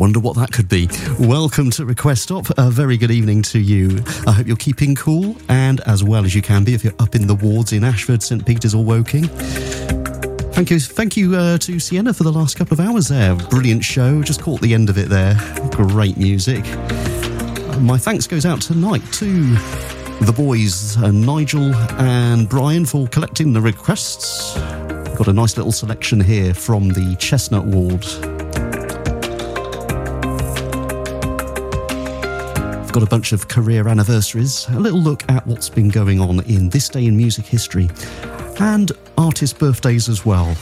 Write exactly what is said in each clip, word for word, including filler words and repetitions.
Wonder what that could be. Welcome to Request Stop. A very good evening to you. I hope you're keeping cool and as well as you can be if you're up in the wards in Ashford, St Peter's or Woking. Thank you, thank you uh, to Sienna for the last couple of hours there. Brilliant show. Just caught the end of it there. Great music. My thanks goes out tonight to the boys, uh, Nigel and Brian, for collecting the requests. Got a nice little selection here from the Chestnut Ward. I've got a bunch of career anniversaries, a little look at what's been going on in this day in music history, and artist birthdays as well.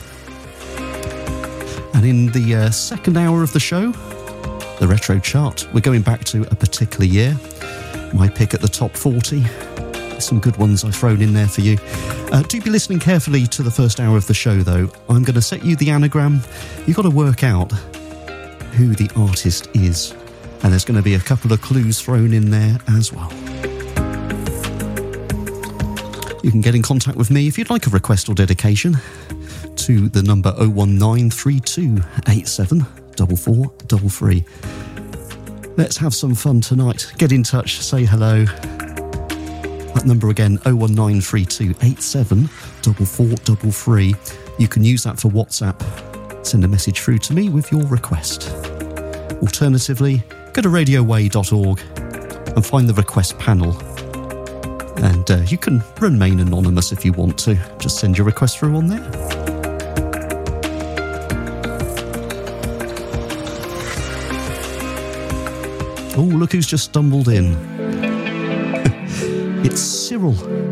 And in the uh, second hour of the show, the Retro Chart, we're going back to a particular year. My pick at the top forty. Some good ones I've thrown in there for you. Uh, do be listening carefully to the first hour of the show, though. I'm going to set you the anagram. You've got to work out who the artist is. And there's going to be a couple of clues thrown in there as well. You can get in contact with me if you'd like a request or dedication to the number oh one nine three two eight seven four four three three. Let's have some fun tonight. Get in touch, say hello. That number again, oh one nine three two eight seven four four three three. You can use that for WhatsApp. Send a message through to me with your request. Alternatively, go to radio way dot org and find the request panel. And uh, you can remain anonymous if you want to. Just send your request through on there. Oh, look who's just stumbled in. It's Cyril.